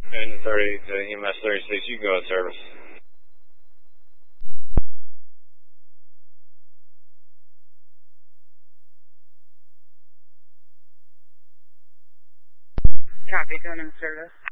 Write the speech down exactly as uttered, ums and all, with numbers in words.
Engine thirty to E M S thirty-six, you can go in service. Copy, going in service.